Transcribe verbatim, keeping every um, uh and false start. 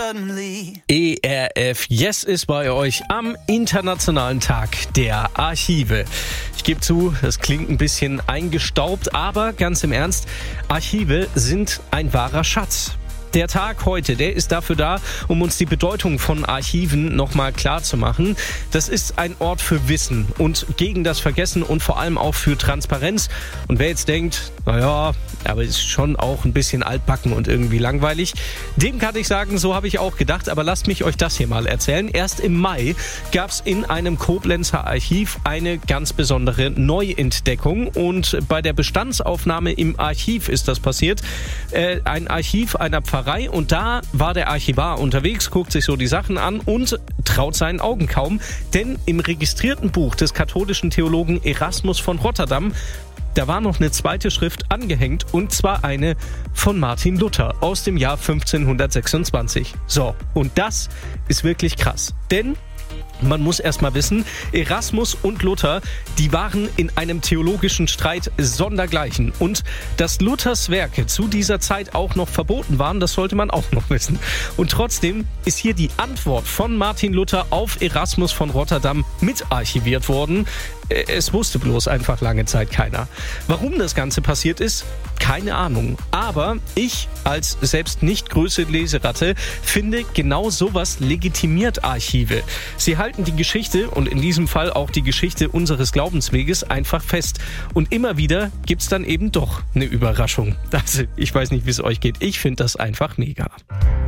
E R F Yes ist bei euch am Internationalen Tag der Archive. Ich gebe zu, das klingt ein bisschen eingestaubt, aber ganz im Ernst, Archive sind ein wahrer Schatz. Der Tag heute, der ist dafür da, um uns die Bedeutung von Archiven nochmal klar zu machen. Das ist ein Ort für Wissen und gegen das Vergessen und vor allem auch für Transparenz. Und wer jetzt denkt, naja, aber ist schon auch ein bisschen altbacken und irgendwie langweilig, dem kann ich sagen, so habe ich auch gedacht. Aber lasst mich euch das hier mal erzählen. Erst im Mai gab es in einem Koblenzer Archiv eine ganz besondere Neuentdeckung. Und bei der Bestandsaufnahme im Archiv ist das passiert. Äh, ein Archiv einer Pfarrei. Und da war der Archivar unterwegs, guckt sich so die Sachen an und traut seinen Augen kaum. Denn im registrierten Buch des katholischen Theologen Erasmus von Rotterdam, da war noch eine zweite Schrift angehängt, und zwar eine von Martin Luther aus dem Jahr fünfzehnhundertsechsundzwanzig. So, und das ist wirklich krass. Denn man muss erst mal wissen, Erasmus und Luther, die waren in einem theologischen Streit sondergleichen. Und dass Luthers Werke zu dieser Zeit auch noch verboten waren, das sollte man auch noch wissen. Und trotzdem ist hier die Antwort von Martin Luther auf Erasmus von Rotterdam mit archiviert worden. Es wusste bloß einfach lange Zeit keiner. Warum das Ganze passiert ist, keine Ahnung. Aber ich als selbst nicht größere Leseratte finde, genau sowas legitimiert Archive. Sie halten die Geschichte und in diesem Fall auch die Geschichte unseres Glaubensweges einfach fest. Und immer wieder gibt's dann eben doch eine Überraschung. Also, ich weiß nicht, wie es euch geht. Ich finde das einfach mega.